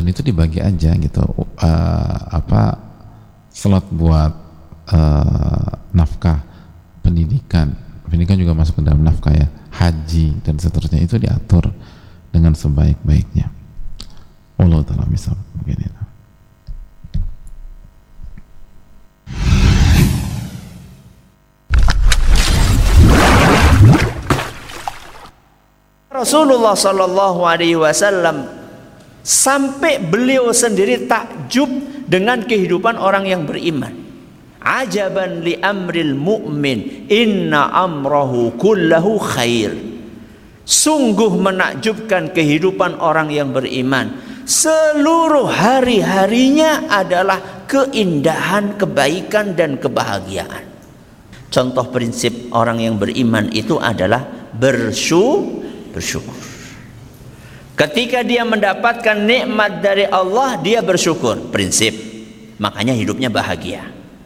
itu dibagi aja gitu, slot buat nafkah, pendidikan juga masuk ke dalam nafkah ya, haji dan seterusnya, itu diatur dengan sebaik-baiknya. Allah ta'ala misal begini. Rasulullah Sallallahu Alaihi Wasallam sampai beliau sendiri takjub dengan kehidupan orang yang beriman. Ajaban li amril mu'min, inna amrahu kullahu khair. Sungguh menakjubkan kehidupan orang yang beriman. Seluruh hari-harinya adalah keindahan, kebaikan dan kebahagiaan. Contoh prinsip orang yang beriman itu adalah bersyukur. Ketika dia mendapatkan nikmat dari Allah, dia bersyukur. Prinsip. Makanya hidupnya bahagia.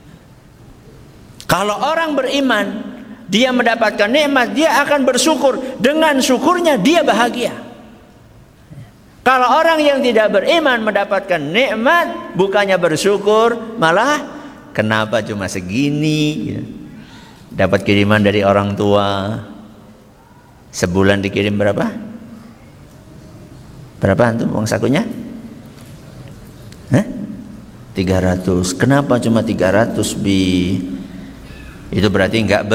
Kalau orang beriman, dia mendapatkan nikmat, dia akan bersyukur. Dengan syukurnya dia bahagia. Kalau orang yang tidak beriman mendapatkan nikmat, bukannya bersyukur, malah kenapa cuma segini? Dapat kiriman dari orang tua, sebulan dikirim berapa? Berapa antum uang sakunya? 300. Kenapa cuma 300 bi? Itu berarti enggak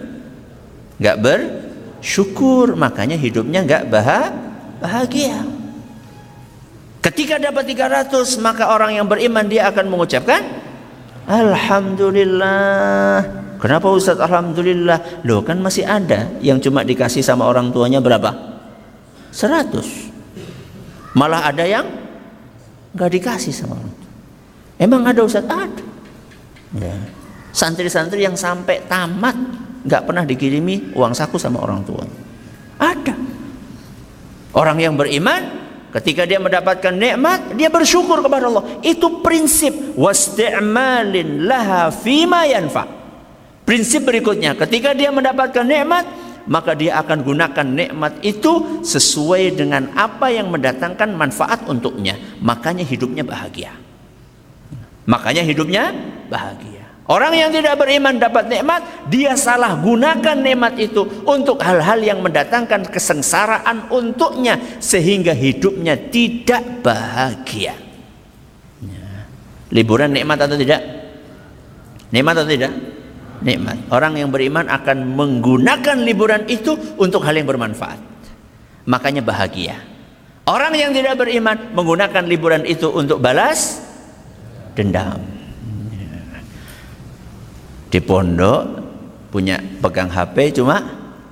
bersyukur, makanya hidupnya enggak bahagia. Ketika dapat 300, maka orang yang beriman dia akan mengucapkan Alhamdulillah. Kenapa Ustaz Alhamdulillah? Loh, kan masih ada yang cuma dikasih sama orang tuanya berapa? 100. Malah ada yang nggak dikasih sama orang tua. Emang ada Ustaz? Ada. Ya. Santri-santri yang sampai tamat nggak pernah dikirimi uang saku sama orang tua. Ada. Orang yang beriman ketika dia mendapatkan nikmat, dia bersyukur kepada Allah. Itu prinsip wasti'malin laha fima yanfa. Prinsip berikutnya, ketika dia mendapatkan nikmat, maka dia akan gunakan nikmat itu sesuai dengan apa yang mendatangkan manfaat untuknya. Makanya hidupnya bahagia. Orang yang tidak beriman dapat nikmat, dia salah gunakan nikmat itu untuk hal-hal yang mendatangkan kesengsaraan untuknya, sehingga hidupnya tidak bahagia. Liburan nikmat atau tidak? Nikmat atau tidak? Nikmat. Orang yang beriman akan menggunakan liburan itu untuk hal yang bermanfaat. Makanya bahagia. Orang yang tidak beriman menggunakan liburan itu untuk balas dendam. Di pondok punya pegang HP cuma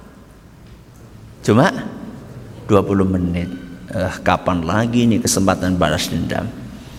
20 menit. Kapan lagi nih kesempatan balas dendam?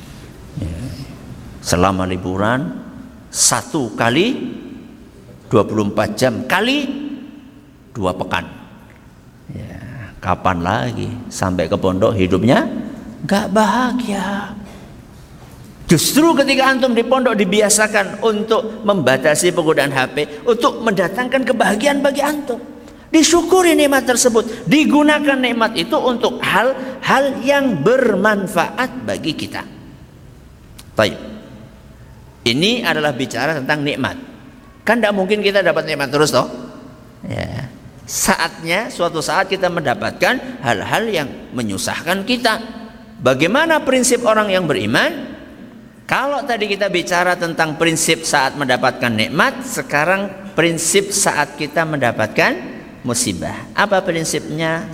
Selama liburan 1 kali 24 jam kali 2 pekan. Ya, kapan lagi sampai ke pondok hidupnya gak bahagia. Justru ketika antum di pondok dibiasakan untuk membatasi penggunaan HP, untuk mendatangkan kebahagiaan bagi antum. Disyukuri nikmat tersebut, digunakan nikmat itu untuk hal-hal yang bermanfaat bagi kita. Baik. Ini adalah bicara tentang nikmat. Kan tidak mungkin kita dapat nikmat terus toh. Ya. Saatnya suatu saat kita mendapatkan hal-hal yang menyusahkan kita. Bagaimana prinsip orang yang beriman? Kalau tadi kita bicara tentang prinsip saat mendapatkan nikmat, sekarang prinsip saat kita mendapatkan musibah. Apa prinsipnya?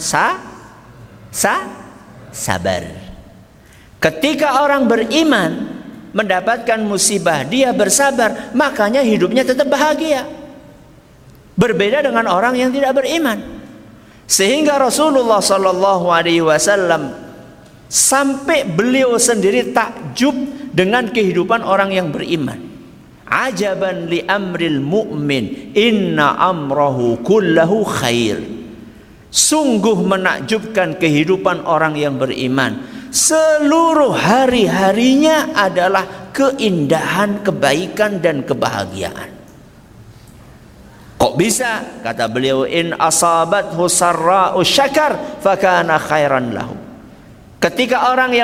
Sabar. Ketika orang beriman mendapatkan musibah, dia bersabar, makanya hidupnya tetap bahagia. Berbeda dengan orang yang tidak beriman. Sehingga Rasulullah Sallallahu Alaihi Wasallam sampai beliau sendiri takjub dengan kehidupan orang yang beriman. Ajaban li amril mu'min, inna amrahu kullahu khair. Sungguh menakjubkan kehidupan orang yang beriman. Seluruh hari-harinya adalah keindahan, kebaikan dan kebahagiaan. Kok bisa? Kata beliau, in asabathu sarra'u syakar fakana khairan lahu. Ketika orang yang